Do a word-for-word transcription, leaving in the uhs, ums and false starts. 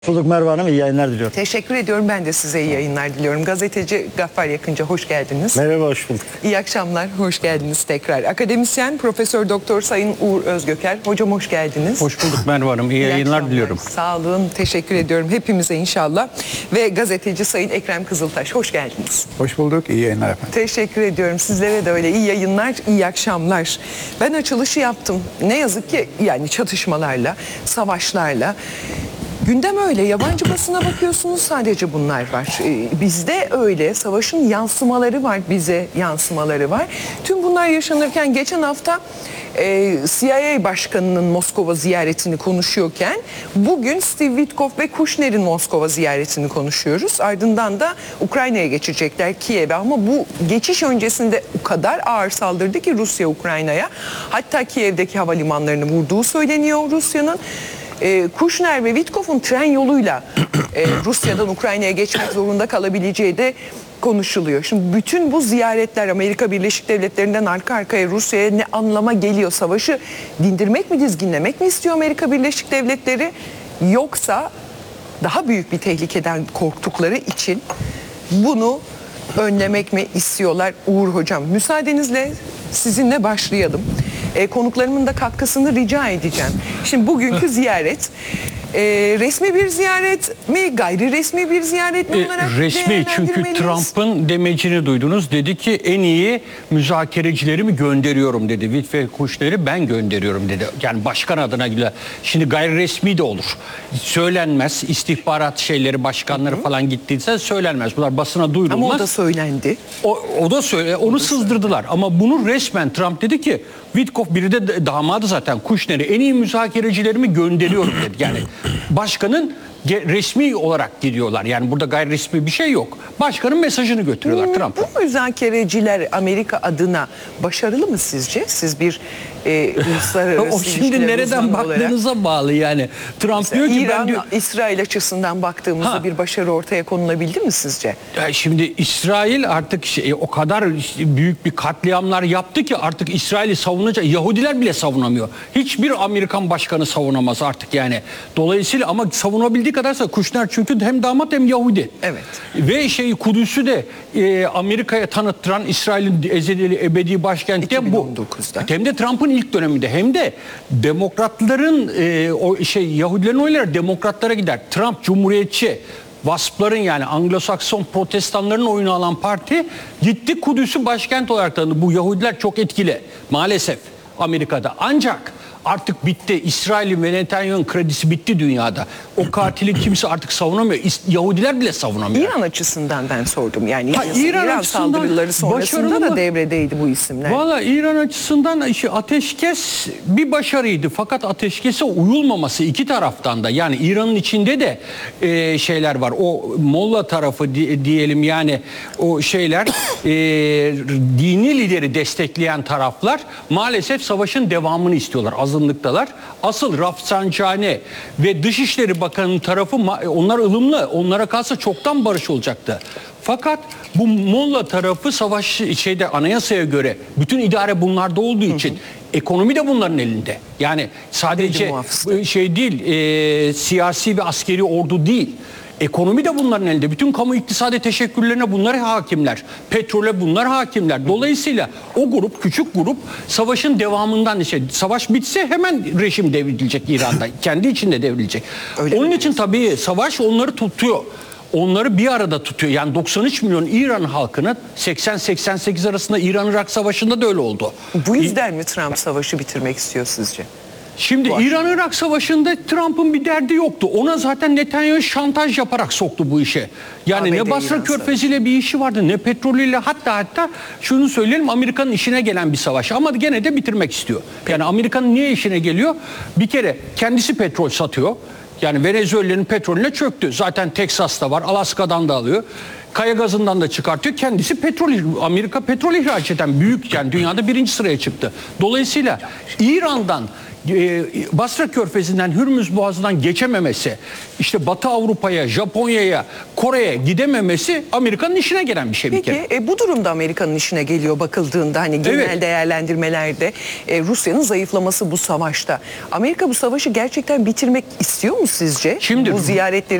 Bulduk Merve Hanım, iyi yayınlar diliyorum. Teşekkür ediyorum. Ben de size iyi yayınlar diliyorum. Gazeteci Gaffar Yakınca hoş geldiniz. Merhaba, hoş bulduk. İyi akşamlar, hoş geldiniz tekrar. Akademisyen Profesör Doktor Sayın Uğur Özgöker. Hocam hoş geldiniz. Hoş bulduk Merve Hanım. İyi, iyi yayınlar akşamlar diliyorum. Sağ olun, teşekkür ediyorum hepimize inşallah. Ve gazeteci Sayın Ekrem Kızıltaş, hoş geldiniz. Hoş bulduk, iyi yayınlar efendim. Teşekkür ediyorum. Sizlere de öyle iyi yayınlar, iyi akşamlar. Ben açılışı yaptım. Ne yazık ki yani çatışmalarla, savaşlarla. Gündem öyle. Yabancı basına bakıyorsunuz, sadece bunlar var. Ee, bizde öyle. Savaşın yansımaları var, bize yansımaları var. Tüm bunlar yaşanırken geçen hafta e, C I A Başkanı'nın Moskova ziyaretini konuşuyorken bugün Steve Witkoff ve Kushner'in Moskova ziyaretini konuşuyoruz. Ardından da Ukrayna'ya geçecekler, Kiev'e, ama bu geçiş öncesinde o kadar ağır saldırdı ki Rusya Ukrayna'ya. Hatta Kiev'deki havalimanlarını vurduğu söyleniyor Rusya'nın. E, Kushner ve Witkoff'un tren yoluyla e, Rusya'dan Ukrayna'ya geçmek zorunda kalabileceği de konuşuluyor. Şimdi bütün bu ziyaretler Amerika Birleşik Devletleri'nden arka arkaya Rusya'ya ne anlama geliyor? Savaşı dindirmek mi, dizginlemek mi istiyor Amerika Birleşik Devletleri? Yoksa daha büyük bir tehlikeden korktukları için bunu önlemek mi istiyorlar? Uğur Hocam, müsaadenizle sizinle başlayalım. E, konuklarımın da katkısını rica edeceğim. Şimdi bugünkü ziyaret e, resmi bir ziyaret mi, gayri resmi bir ziyaret mi olarak e, resmi, çünkü Trump'ın demecini duydunuz. Dedi ki en iyi müzakerecilerimi gönderiyorum dedi. Witt ve Kushner'i ben gönderiyorum dedi. Yani başkan adına bile. Şimdi gayri resmi de olur. Söylenmez. İstihbarat şeyleri, başkanları Hı-hı. falan gittiyse söylenmez. Bunlar basına duyurulmaz. Ama o da söylendi. O, o da söyle, onu o da sızdırdılar. Söyle. Ama bunu resmen Trump dedi ki Witkoff, biri de damadı zaten, Kushner'i en iyi müzakerecilerimi gönderiyorum dedi. Yani başkanın resmi olarak gidiyorlar. Yani burada gayri resmi bir şey yok. Başkanın mesajını götürüyorlar hmm, Trump'a. Bu müzakereciler Amerika adına başarılı mı sizce? Siz bir e, uluslararası o şimdi nereden baktığınıza olarak bağlı yani. Trump mesela diyor ki İran, ben diyor, İsrail açısından baktığımızda ha. bir başarı ortaya konulabildi mi sizce? Ya şimdi İsrail artık şey, o kadar büyük bir katliamlar yaptı ki artık İsrail'i savunacak. Yahudiler bile savunamıyor. Hiçbir Amerikan başkanı savunamaz artık yani. Dolayısıyla ama savunabildiği kadarsa Kushner, çünkü hem damat hem Yahudi. Evet. Ve şey Kudüs'ü de e, Amerika'ya tanıttıran İsrail'in ezeli ebedi başkenti de bu. Hem de Trump'ın ilk döneminde, hem de demokratların e, o şey Yahudilerin oyları demokratlara gider. Trump cumhuriyetçi, Vaspların yani Anglo-Sakson protestanların oyunu alan parti gitti Kudüs'ü başkent olarak tanıdı. Bu Yahudiler çok etkili maalesef Amerika'da. Ancak artık bitti. İsrail'in ve Netanyahu'nun kredisi bitti dünyada. O katili kimse artık savunamıyor. Yahudiler bile savunamıyor. İran açısından ben sordum. Yani ha, İran, İran saldırıları sonrasında da devredeydi bu isimler. Valla İran açısından işte ateşkes bir başarıydı. Fakat ateşkese uyulmaması iki taraftan da, yani İran'ın içinde de e, şeyler var. O Molla tarafı di, diyelim yani o şeyler e, dini lideri destekleyen taraflar maalesef savaşın devamını istiyorlar. Azınlıktalar. Asıl Rafsanjani ve Dışişleri Bakanı'nın tarafı, onlar ılımlı. Onlara kalsa çoktan barış olacaktı. Fakat bu Molla tarafı savaş şeyde anayasaya göre bütün idare bunlarda olduğu için hı hı. ekonomi de bunların elinde. Yani sadece şey değil, e, siyasi ve askeri ordu değil. Ekonomi de bunların elinde. Bütün kamu iktisadi teşekkürlerine bunlar hakimler. Petrole bunlar hakimler. Dolayısıyla o grup, küçük grup savaşın devamından, işte savaş bitse hemen rejim devrilecek İran'da. Kendi içinde devrilecek. Öyle Onun için tabii savaş onları tutuyor. Onları bir arada tutuyor. Yani doksan üç milyon İran halkını seksen seksen sekiz arasında İran-Irak Savaşı'nda da öyle oldu. Bu yüzden mi Trump savaşı bitirmek istiyor sizce? Şimdi İran-Irak Savaşı'nda Trump'ın bir derdi yoktu. Ona zaten Netanyahu şantaj yaparak soktu bu işe. Yani A B D, ne Basra Körfezi'yle bir işi vardı, ne petrolüyle, hatta hatta şunu söyleyelim, Amerika'nın işine gelen bir savaş. Ama gene de bitirmek istiyor. Yani Amerika'nın niye işine geliyor? Bir kere kendisi petrol satıyor. Yani Venezuela'nın petrolüne çöktü. Zaten Teksas'ta var, Alaska'dan da alıyor. Kaya gazından da çıkartıyor. Kendisi petrol, Amerika petrol ihraç eden büyük, yani dünyada birinci sıraya çıktı. Dolayısıyla İran'dan e, Basra Körfezi'nden Hürmüz Boğazı'ndan geçememesi, işte Batı Avrupa'ya, Japonya'ya, Kore'ye gidememesi Amerika'nın işine gelen bir şey bir kere. Peki e, bu durumda Amerika'nın işine geliyor bakıldığında, hani genel Evet. değerlendirmelerde e, Rusya'nın zayıflaması bu savaşta. Amerika bu savaşı gerçekten bitirmek istiyor mu sizce? Şimdi- bu ziyaretleri